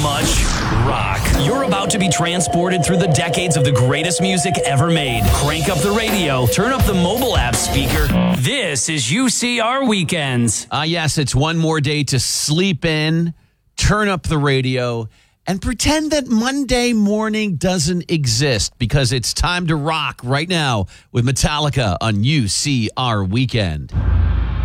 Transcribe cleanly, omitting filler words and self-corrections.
much rock. You're about to be transported through the decades of the greatest music ever made. Crank up the radio, turn up the mobile app speaker. This is UCR Weekends. Yes, it's one more day to sleep in, turn up the radio, and pretend that Monday morning doesn't exist, because it's time to rock right now with Metallica on UCR Weekend.